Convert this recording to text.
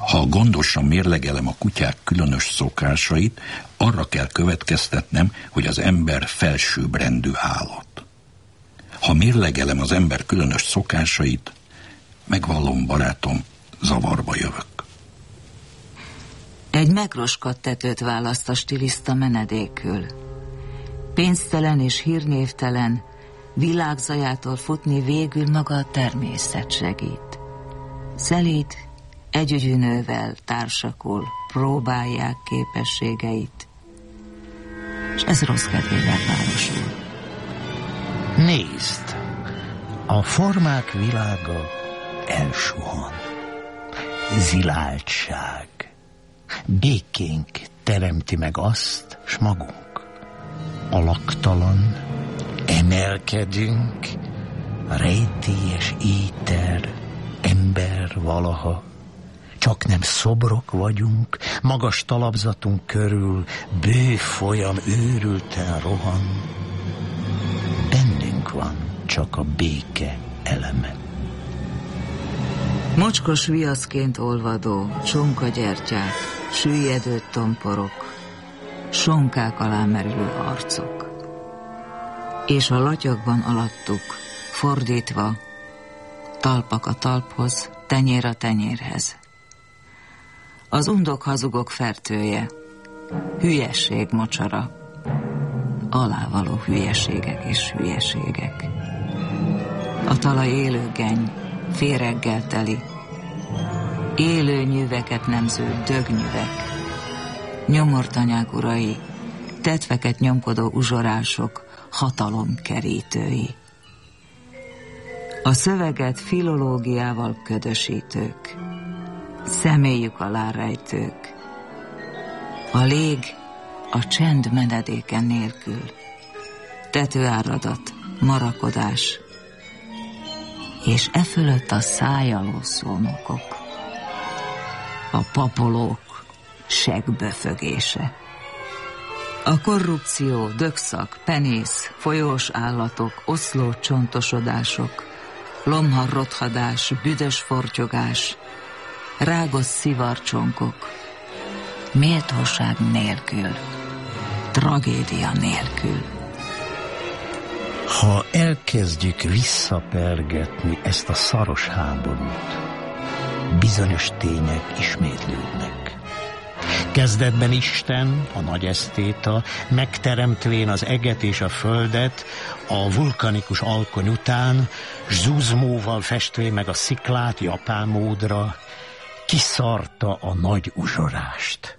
Ha gondosan mérlegelem a kutyák különös szokásait, arra kell következtetnem, hogy az ember felsőbbrendű állat. Ha mérlegelem az ember különös szokásait, megvallom, barátom, zavarba jövök. Egy megroskat tetőt választ a stiliszta menedékül. Pénztelen és hírnévtelen, világzajától futni végül maga a természet segít. Szelíd, együgyű nővel társakul próbálják képességeit, és ez rossz kedvével párosul. Nézd, a formák világa elsuhan. Ziláltság, békénk teremti meg azt, s magunk. Alaktalan, emelkedünk, rejtélyes éter, ember valaha. Csak nem szobrok vagyunk, magas talapzatunk körül bő folyam őrülten rohan. Bennünk van csak a béke eleme. Mocskos viaszként olvadó csonkagyertyák, süllyedő tomporok, sonkák alá merülő arcok. És a latyogban alattuk, fordítva, talpak a talphoz, tenyér a tenyérhez. Az undok hazugok fertője, hülyesség mocsara, alávaló hülyeségek és hülyeségek. A talaj élő geny, féreggel teli, élő nyűveket nemző dögnyüvek, nyomortanyák urai, tetveket nyomkodó uzsorások, hatalomkerítői. A szöveget filológiával ködösítők, személyük alá rejtők, a lég a csend menedéken nélkül, tetőáradat, marakodás, és e fölött a szájaló szónokok, a papolók segböfögése. A korrupció, dögszak, penész, folyós állatok, oszló csontosodások, lomhar rothadás, büdös fortyogás, rágos szivarcsonkok, méltóság nélkül, tragédia nélkül. Ha elkezdjük visszapergetni ezt a szaros háborút, bizonyos tények ismétlődnek. Kezdetben Isten, a nagy esztéta, megteremtvén az eget és a földet, a vulkanikus alkony után, zuzmóval festvén meg a sziklát japán módra, kiszarta a nagy uzsorást.